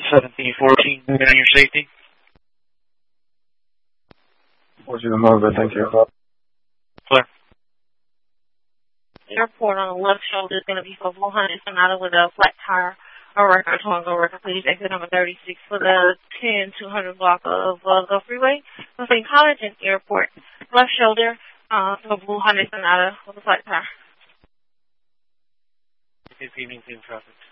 1714, on your safety. 40 Honda, thank you. Clear. Airport on the left shoulder is going to be for 400 Sonata with a flat tire. A record, Tonga record, please. Exit number 36 for the 10-200 block of Gulf Freeway. Between College and Airport. Left shoulder for Blue Honda Sonata with a flat tire. Good evening, team traffic.